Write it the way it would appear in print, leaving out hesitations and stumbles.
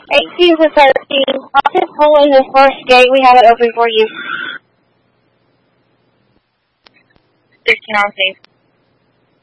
18 to 13. I'll just pull in this first gate. We have it open for you. 16 on safe.